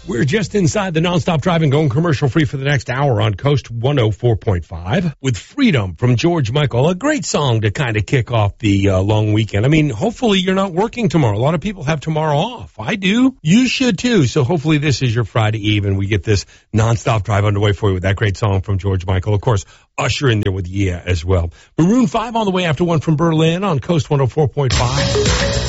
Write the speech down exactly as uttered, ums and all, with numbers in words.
We're just inside the Nonstop Driving, going commercial-free for the next hour on Coast one oh four point five with Freedom from George Michael. A great song to kind of kick off the uh, long weekend. I mean, hopefully you're not working tomorrow. A lot of people have tomorrow off. I do. You should, too. So hopefully this is your Friday Eve, and we get this Nonstop Drive underway for you with that great song from George Michael. Of course, Usher in there with Yeah as well. Maroon five on the way after one from Berlin on Coast one oh four point five.